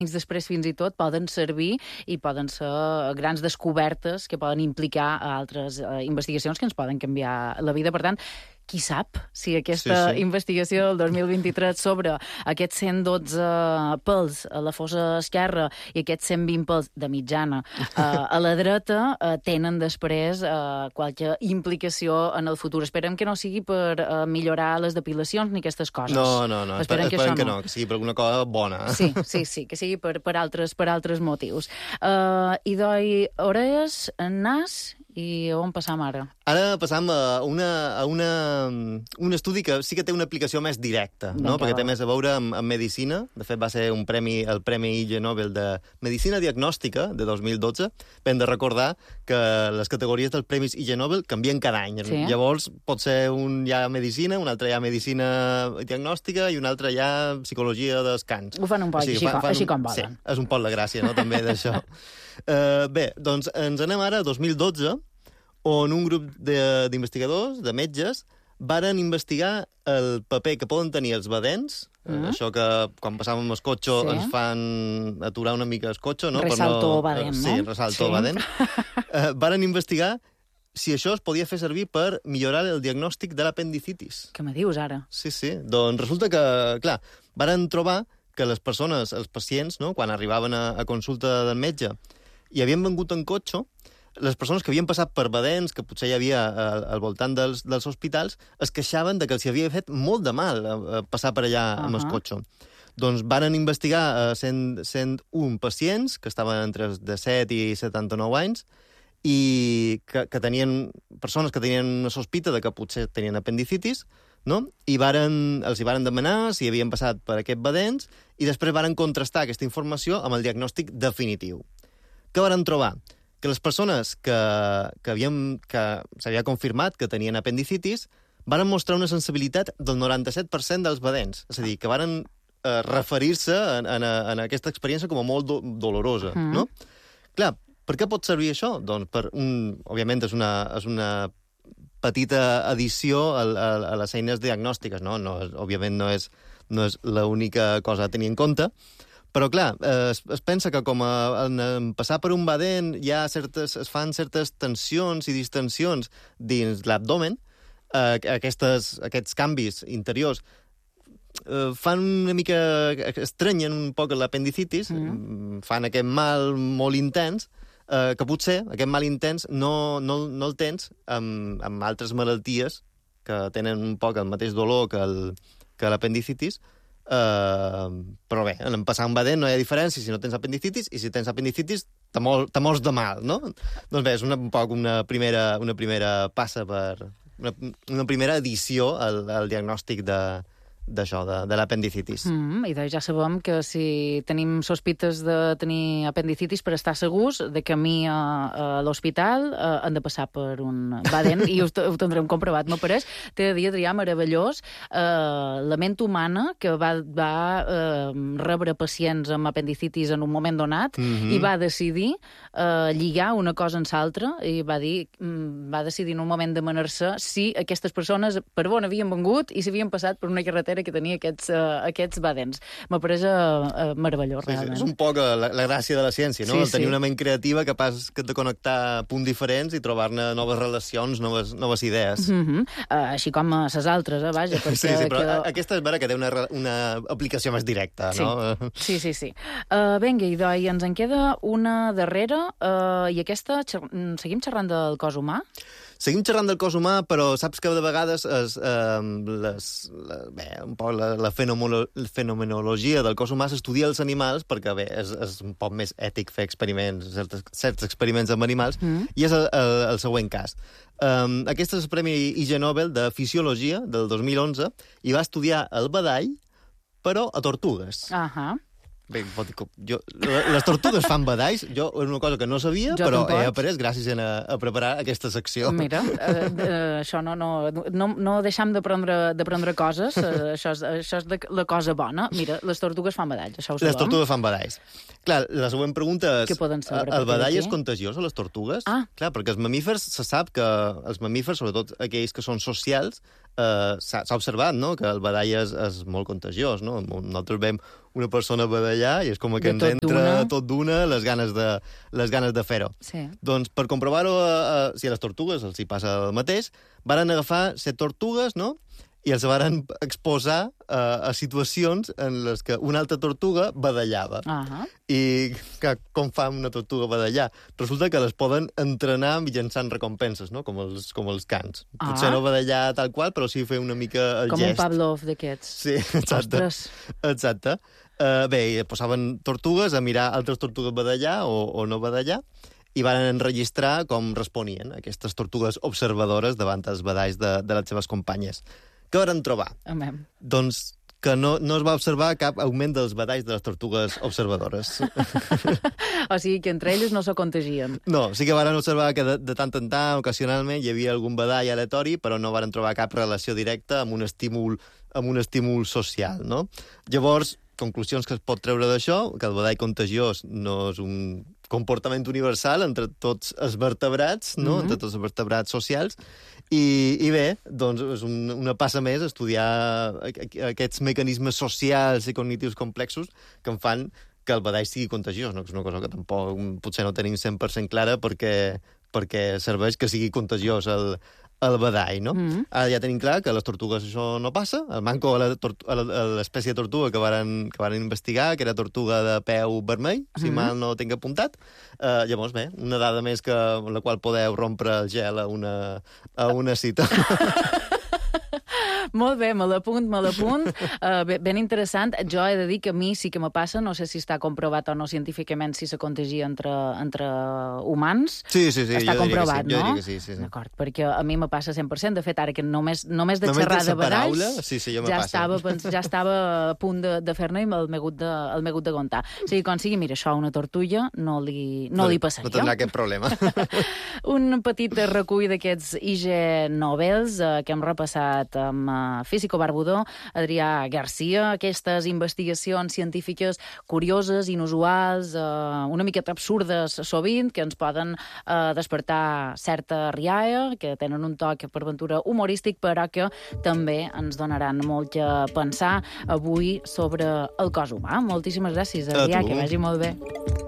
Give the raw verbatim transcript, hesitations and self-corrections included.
anys després fins i tot poden servir i poden ser grans descobertes que poden implicar a altres eh, investigacions que ens poden canviar la vida. Per tant, qui sap si aquesta Sí, sí. investigació del dos mil vint-i-tres sobre aquests cent dotze pèls a la fossa esquerra i aquests cent vint pèls de mitjana eh, a la dreta eh, tenen després eh, qualque implicació en el futur. Esperem que no sigui per eh, millorar les depilacions ni aquestes coses. No, no, no. Esperem, Esperem, que, esperem això que no, que sigui per alguna cosa bona. Sí, sí, sí, que sigui per, per, altres, per altres motius. Uh, I doi orelles, nas, i on passam ara? Ara passam a, una, a una, un estudi que sí que té una aplicació més directa, no? Vinga, Perquè té va. més a veure amb, amb medicina. De fet, va ser un premi, el Premi Ig Nobel de Medicina Diagnòstica de dos mil dotze. Hem de recordar que les categories dels Premis Ig Nobel canvien cada any. Sí. Llavors, pot ser un ja medicina, un altre ja medicina diagnòstica i un altre ja psicologia dels cants. Ho fan un poc així, com, així com volen. Sí, és un poc la gràcia, no?, també, d'això. uh, bé, doncs ens anem ara a dos mil dotze, on un grup de- d'investigadors, de, de metges, varen investigar el paper que poden tenir els badens, Mm. això que quan passàvem amb el cotxe Sí. ens fan aturar una mica el cotxe, no? Per Resaltó no... badem, no? Sí, resaltó Sí. badem. Uh, varen investigar si això es podia fer servir per millorar el diagnòstic de l'apendicitis. Què me dius ara? Sí, sí. Doncs resulta que, clar, varen trobar que les persones, els pacients, no?, quan arribaven a, a consulta del metge i havien vengut en cotxe, les persones que havien passat per badens, que potser hi havia al, al voltant dels, dels hospitals, es queixaven de que els havia fet molt de mal a, a passar per allà uh -huh. amb el cotxe. Doncs varen investigar eh, cent, cent un pacients que estaven entre els de set i setanta-nou anys i que, que tenien persones que tenien una sospita de que potser tenien apendicitis, no? I varen, els hi varen demanar si havien passat per aquest badens i després varen contrastar aquesta informació amb el diagnòstic definitiu. Què varen trobar? Que les persones que, que, havien, que s'havia confirmat que tenien apendicitis varen mostrar una sensibilitat del noranta-set per cent dels badens. És a dir, que varen eh, referir-se en, en, en aquesta experiència com a molt do, dolorosa, mm. no? Clar, per què pot servir això? Doncs per un... Òbviament és una, és una petita addició a, a, a les eines diagnòstiques, no? no és, òbviament no és, no és l'única cosa a tenir en compte, però, clar, eh, es, es pensa que com a, en, en passar per un badent hi ha certes, es fan certes tensions i distensions dins l'abdomen, eh, aquestes, aquests canvis interiors eh, fan una mica... estrenyen un poc l'apendicitis, mm. fan aquest mal molt intens, eh, que potser aquest mal intens no, no, no el tens amb, amb altres malalties que tenen un poc el mateix dolor que el, que l'apendicitis. Uh, però bé, en passar un badent no hi ha diferència si no tens apendicitis, i si tens apendicitis te, mor, te mors de mal, no? Doncs bé, és una, un poc una primera, una primera passa per... Una, una primera edició al, al diagnòstic de, d'això, de, de l'apendicitis. Mm, I doncs ja sabem que si tenim sospites de tenir apendicitis, per estar segurs, de camí a, a l'hospital eh, han de passar per un badent i ho, ho tindrem comprovat. Me pareix, t'he de dir, Adrià, meravellós, eh, la ment humana que va, va eh, rebre pacients amb apendicitis en un moment donat mm -hmm. i va decidir eh, lligar una cosa en l'altra i va dir, va decidir en un moment de manar-se si aquestes persones per on havien vengut i s'havien passat per una carretera que tenia aquests, uh, aquests badens. Me pareix uh, meravellós, sí, realment. Sí, és un poc la, la gràcia de la ciència, no? Sí, El tenir sí. una ment creativa capaç de connectar punts diferents i trobar-ne noves relacions, noves, noves idees. Mm -hmm. uh, així com a les altres, eh, vaja. Perquè, sí, sí, però que... aquesta és vera que té una, una aplicació més directa, sí. no? Sí, sí, sí. Uh, vinga, i doncs ens en queda una darrera, uh, i aquesta, xer... seguim xerrant del cos humà? Seguim xerrant del cos humà, però saps que de vegades es, eh, les, la, bé, un poc la, la fenomenologia del cos humà s'estudia als animals perquè, bé, és, és un poc més ètic fer experiments, certs, certs experiments amb animals, mm. i és el, el, el següent cas. Um, aquest és el Premi Ig Nobel de Fisiologia del dos mil onze i va estudiar el badall, però a tortugues. Ahà. Bé, pot dir que jo, les tortugues fan badalls, jo és una cosa que no sabia, jo però tampoc. he après gràcies a, a preparar aquesta secció. Mira, uh, uh, això no, no, no, no deixam d'aprendre d'aprendre coses, uh, això, és, això és de, la cosa bona. Mira, les tortugues fan badalls, això ho sabem. Les tortugues fan badalls. Clar, la següent pregunta és... Què poden saber? El badall és contagiós a les tortugues? Ah. Clar, perquè els mamífers, se sap que els mamífers, sobretot aquells que són socials, eh, s'ha observat, no?, que el badall és, és molt contagiós, no? Nosaltres veiem una persona badallar i és com que ens entra tot d'una les ganes de, les ganes de fer-ho. Sí. Doncs per comprovar-ho, eh, si a les tortugues els hi passa el mateix, varen agafar set tortugues, no?, i els varen exposar uh, a situacions en les que una altra tortuga badallava. Uh -huh. I que, com fa una tortuga badallar? Resulta que les poden entrenar mitjançant recompenses, no? Com els, com els cans. Uh -huh. Potser no badallar tal qual, però sí fer una mica el com gest. Com un Pavlov d'aquests. Sí, exacte. Ostres. Exacte. Uh, bé, posaven tortugues a mirar altres tortugues badallar o, o no badallar, i van enregistrar com responien aquestes tortugues observadores davant els badalls de, de les seves companyes. Què van trobar? Amém. Doncs que no, no es va observar cap augment dels badalls de les tortugues observadores. O sigui que entre elles no se contagien. No, sí que van observar que de, de tant en tant, ocasionalment, hi havia algun badall aleatori, però no van trobar cap relació directa amb un estímul, amb un estímul social, no? Llavors, conclusions que es pot treure d'això, que el badall contagiós no és un comportament universal entre tots els vertebrats, no? Mm-hmm. Entre tots els vertebrats socials, I, i bé, doncs és un, una passa més estudiar aquests mecanismes socials i cognitius complexos que en fan que el badall sigui contagiós, no? Que és una cosa que tampoc potser no tenim cent per cent clara perquè, perquè serveix que sigui contagiós el, el badall, no? Mm-hmm. Ara ja tenim clar que a les tortugues això no passa. El manco a l'espècie de tortuga que varen, que varen investigar, que era tortuga de peu vermell, si mm-hmm. mal no tinc apuntat. Uh, llavors, bé, una dada més que, amb la qual podeu rompre el gel a una, a una cita. Molt bé, me l'apunt, me l'apunt. Uh, ben interessant. Jo he de dir que a mi sí que me passa, no sé si està comprovat o no científicament si se contagia entre, entre humans. Sí, sí, sí. Està jo comprovat, diria que sí. no? Jo diria que sí, sí, sí. D'acord, perquè a mi me passa cent per cent. De fet, ara que només, només de només xerrar de badalls, paraula, sí, sí, ja, estava, ja estava a punt de, de fer-ne i el m'he hagut, hagut de contar. O sigui, quan sigui, mira, això a una tortulla no li, no, no li passaria. No tindrà aquest problema. Un petit recull d'aquests I G Nobels eh, que hem repassat amb uh, Físico Barbudó, Adrià Garcia, aquestes investigacions científiques curioses, inusuals, eh, una miqueta absurdes sovint, que ens poden eh, despertar certa rialla, que tenen un toc per ventura humorístic, però que també ens donaran molt a pensar avui sobre el cos humà. Moltíssimes gràcies, Adrià, que vagi molt bé.